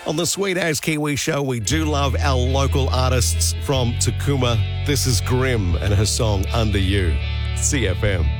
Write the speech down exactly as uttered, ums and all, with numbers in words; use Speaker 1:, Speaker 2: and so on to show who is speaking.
Speaker 1: On the Sweet As Kiwi Show, we do love our local artists from Tacoma. This is Grim and her song Under You. C F M.